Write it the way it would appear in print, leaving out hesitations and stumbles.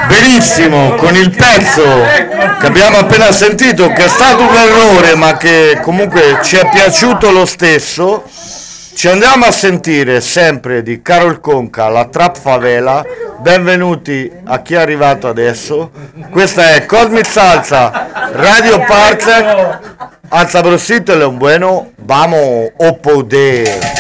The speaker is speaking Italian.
Benissimo, con il pezzo che abbiamo appena sentito, che è stato un errore ma che comunque ci è piaciuto lo stesso, ci andiamo a sentire sempre di Carol Conca, la Trap Favela. Benvenuti a chi è arrivato adesso. Questa è Cosmic Salsa, Radio Parsec, Alza Brosito e Leon Bueno, vamos a poder.